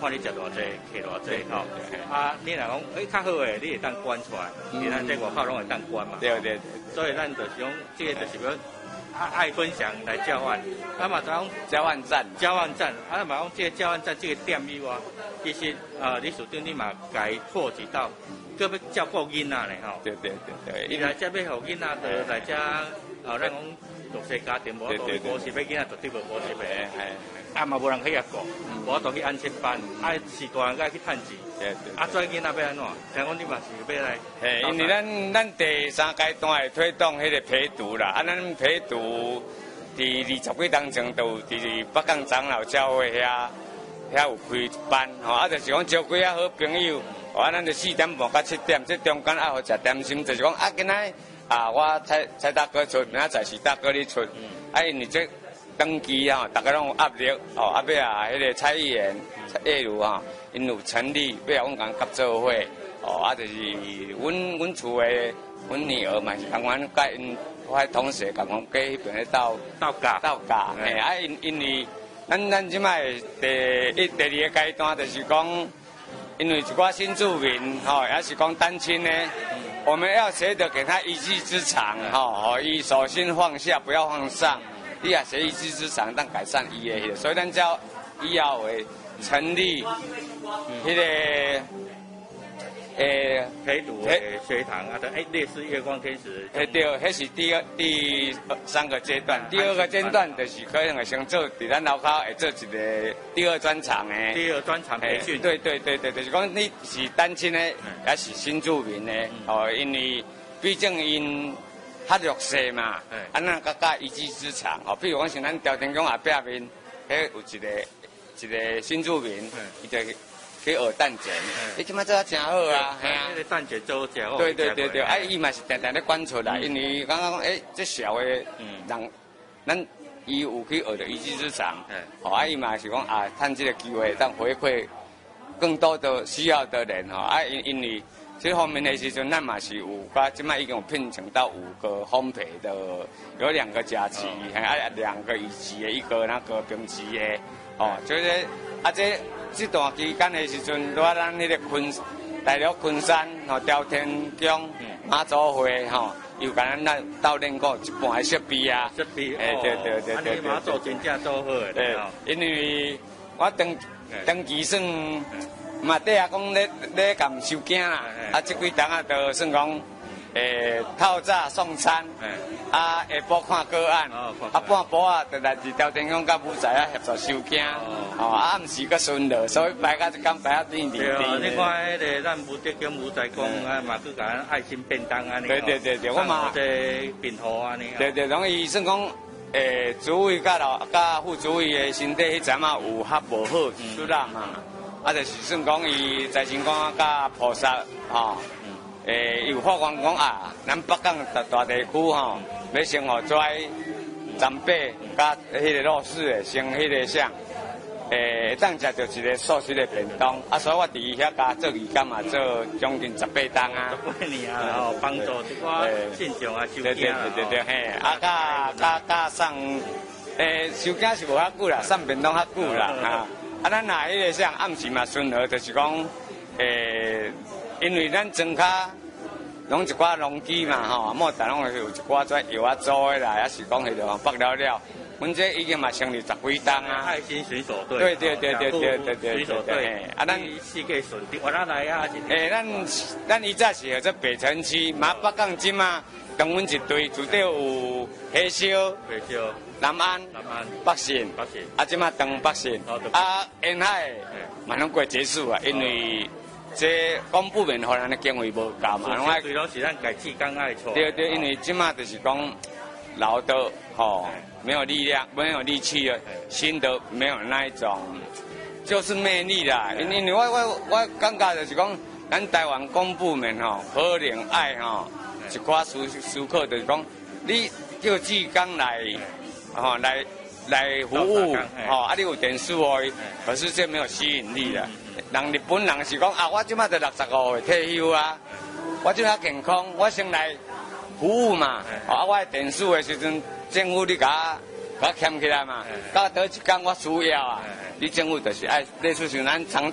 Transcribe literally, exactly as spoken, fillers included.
看你食偌济，摕偌济吼。啊，你若讲诶较好诶，你会当关出来，其他这外口拢会当关嘛。 对对对。 所以咱就是讲，这个就是讲爱爱分享来交换。啊嘛，讲交换站， 交换站，啊嘛讲这个交换站这个点以外，其实呃，李署长你嘛该拓及到，搁要照顾囡仔咧吼。 对对对对。 伊来遮要互囡仔的来遮，呃，咱讲弱势家庭无多补习，要囡仔绝对无补习诶。啊嘛无人去遐顾，无多去安亲班，啊是大人该去趁钱。对对。啊，做囡仔要安怎？听讲你嘛是要来。 嘿，因为咱咱第三阶段会推动迄个陪读啦，啊，咱陪读伫二十几当前都伫北港长老教会遐遐有开一班，吼，啊，就是讲招几啊好朋友，啊，咱就四点半到七点，这中间啊好食点心，就是讲啊，今仔啊，我蔡蔡大哥出，明仔载是大哥你出，啊，因为这。登记啊，大家拢有压力哦，啊尾啊，迄个蔡议员、蔡叶如啊，因有成立，尾啊，阮共合作伙，哦，啊，就是阮阮厝诶，阮女儿嘛是共阮甲因我同学共阮过迄边咧斗斗教斗教，嘿，啊因因为咱咱即摆第一第二个阶段就是讲，因为一寡新住民吼，也是讲单亲呢，我们要学着给他一技之长，吼，吼，伊手心放下，不要放上。伊也是一技之长，当改善伊的迄个，所以咱叫以后会成立迄个诶陪读诶学堂啊，诶类似月光天使。 诶对，迄是第二第三个阶段，第二个阶段就是可能会先做伫咱楼口会做一个第二专场诶。 第二专场培训。 对对对对，就是讲你是单亲诶，也是新住民诶，哦，因为毕竟因。较弱势嘛，啊，咱甲甲一技之长，吼，比如讲像咱朝天宫后壁面，迄有一个一个新住民，伊就去学蛋卷，伊即摆做啊真好啊， 系啊，迄个蛋卷做真好。 对对对对，啊，伊嘛是定定咧管出来，因为刚刚讲，诶，这小诶人，咱伊有去学着一技之长，吼，啊，伊嘛是讲啊，趁这个机会，当回馈更多的需要的人，吼，啊，因因为。这方面的时阵，咱嘛是有，甲即摆已经有聘请到五个烘焙的，有两个甲级，还啊两个乙级的，一个那个丙级的，哦，就是啊这这段期间的时阵，在咱迄个昆大陆昆山吼，朝天宫妈祖会吼，又甲咱咱斗练过一半的设备啊， 设备， 哎对对对对对， 妈祖真正做好的， 对，因为我登登记算。嘛，底下讲咧咧共收惊啦，啊，即几档啊，就算讲，诶，透早送餐，啊，下晡看个案，啊，半晡啊，就来伫朝天宫甲武仔啊协助收惊，哦，啊，暗时个顺路，所以摆到一工摆啊甜甜甜。 对，你看迄个咱武德宫武仔公啊，嘛去甲咱爱心便当安尼， 对对对对，我嘛这便号安尼。 对对，容易算讲，诶，主委甲老甲副主委的身体迄阵啊有较无好，出啦嘛。啊，就是算讲伊财神官甲菩萨吼，诶，有发愿讲啊，咱北港大大地区吼，要先互跩长辈甲迄个弱势的先迄个啥，诶，当食着一个素食的便当，啊，所以我伫遐甲做义工嘛，做将近十八档啊， 十八年啊，吼，帮助一寡信众啊收惊啊，对对对对嘿，啊，甲甲甲送，诶，收惊是无遐久啦，送便当较久啦，哈。啊，咱若迄个像暗时嘛顺和，就是讲，诶，因为咱庄卡拢一寡农机嘛吼，莫但拢有一寡遮药啊做的啦，也是讲迄个北了了，阮这已经嘛成立十几档啊。 爱心水手队。 对对对对对对对。 水手队。啊，咱四界顺地，我哪来啊？ 诶，咱咱以前是号做北城区，马北港镇嘛，同阮一队，主要有黑烧。 黑烧。 南安、 南安、 北信、 北信， 啊，即马东北信，啊，沿海嘛拢快结束啊，因为这公部门可能的经费无够嘛， 拢爱对拢是咱家己刚爱错。 对对，因为即马就是讲老的吼没有力量，没有力气了，新的没有那一种就是魅力啦。因因为我我我感觉就是讲，咱台湾公部门吼可能爱吼一寡时时刻就是讲，你叫志刚来。哦，来来服务，哦，啊，你有点数哦，可是这没有吸引力的。人日本人是讲啊，我即马才六十五岁退休啊，我即马健康，我先来服务嘛。啊，我点数的时阵，政府你甲我甲牵起来嘛，到倒一天我需要啊，你政府就是爱，类似像咱长